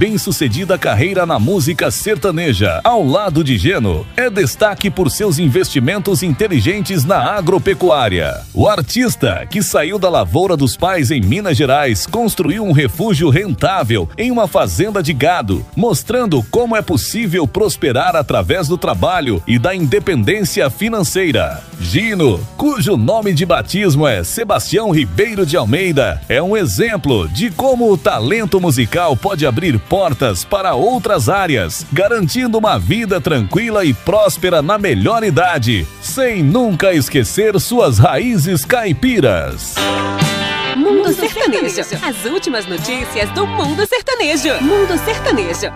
bem-sucedida carreira na música sertaneja, ao lado de Geno, é destaque por seus investimentos inteligentes na agropecuária. O artista, que saiu da lavoura dos pais em Minas Gerais, construiu um refúgio rentável em uma fazenda de gado, mostrando como é possível prosperar através do trabalho e da independência financeira. Gino, cujo nome de batismo é Sebastião Ribeiro de Almeida, é um exemplo de como o talento musical pode abrir portas para outras áreas, garantindo uma vida tranquila e próspera na melhor idade, sem nunca esquecer suas raízes caipiras. Mundo Sertanejo. As últimas notícias do Mundo Sertanejo. Mundo Sertanejo.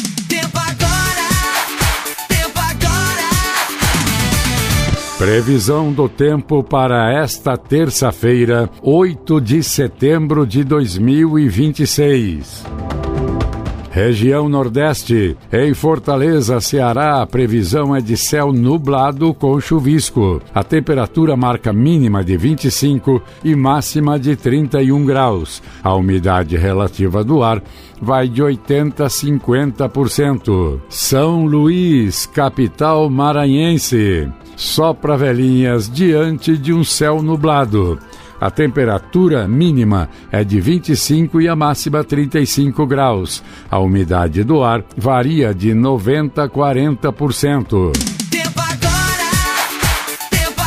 Previsão do tempo para esta terça-feira, 8 de setembro de 2026. Região Nordeste. Em Fortaleza, Ceará, a previsão é de céu nublado com chuvisco. A temperatura marca mínima de 25 e máxima de 31 graus. A umidade relativa do ar vai de 80% a 50%. São Luís, capital maranhense. Sopra velhinhas diante de um céu nublado. A temperatura mínima é de 25 e a máxima 35 graus. A umidade do ar varia de 90% a 40%. Tempo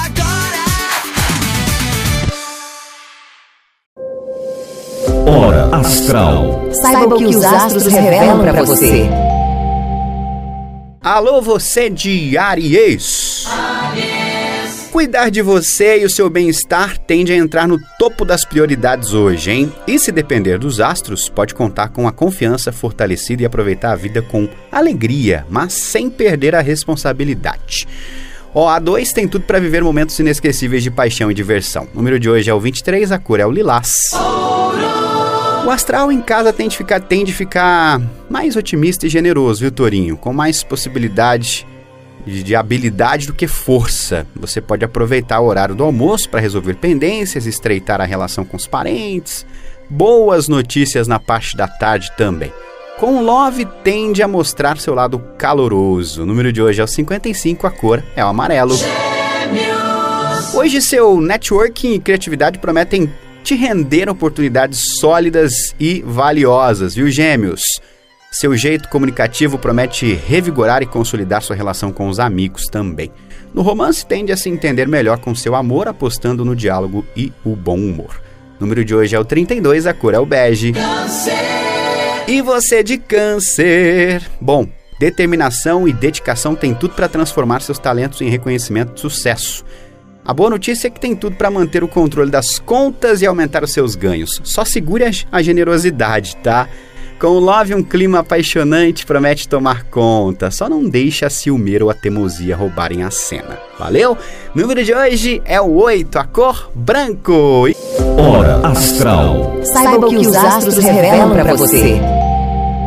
agora. Hora Astral. Saiba o que os astros revelam para você. Alô, você de Áries. Cuidar de você e o seu bem-estar tende a entrar no topo das prioridades hoje, hein? E se depender dos astros, pode contar com a confiança fortalecida e aproveitar a vida com alegria, mas sem perder a responsabilidade. A 2 tem tudo para viver momentos inesquecíveis de paixão e diversão. O número de hoje é o 23, a cor é o lilás. O astral em casa tende a ficar mais otimista e generoso, viu, Tourinho? Com mais possibilidade de habilidade do que força. Você pode aproveitar o horário do almoço para resolver pendências, estreitar a relação com os parentes. Boas notícias na parte da tarde também. Com Love tende a mostrar seu lado caloroso. O número de hoje é o 55, a cor é o amarelo. Gêmeos. Hoje seu networking e criatividade prometem te render oportunidades sólidas e valiosas, viu, Gêmeos? Seu jeito comunicativo promete revigorar e consolidar sua relação com os amigos também. No romance, tende a se entender melhor com seu amor, apostando no diálogo e o bom humor. O número de hoje é o 32, a cor é o bege. Câncer. E você de Câncer? Bom, determinação e dedicação tem tudo para transformar seus talentos em reconhecimento de sucesso. A boa notícia é que tem tudo para manter o controle das contas e aumentar os seus ganhos. Só segure a generosidade, tá? Com o Love, um clima apaixonante promete tomar conta. Só não deixe a ciumeira ou a teimosia roubarem a cena. Valeu? O número de hoje é o 8, a cor branco. Hora Astral. Saiba o que os astros revelam para você.